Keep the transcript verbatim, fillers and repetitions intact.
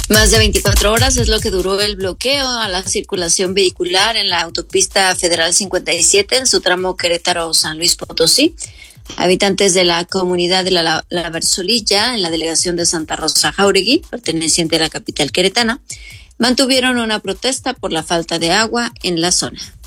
Más de veinticuatro horas es lo que duró el bloqueo a la circulación vehicular en la autopista Federal cincuenta y siete en su tramo Querétaro-San Luis Potosí. Habitantes de la comunidad de la, la, la Versolilla, en la delegación de Santa Rosa Jáuregui, perteneciente a la capital queretana, mantuvieron una protesta por la falta de agua en la zona.